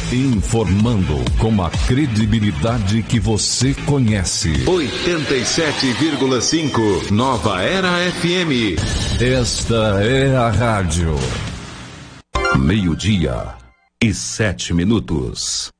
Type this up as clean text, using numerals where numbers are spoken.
Informando com a credibilidade que você conhece. 87,5 Nova Era FM. Esta é a rádio. 12:07.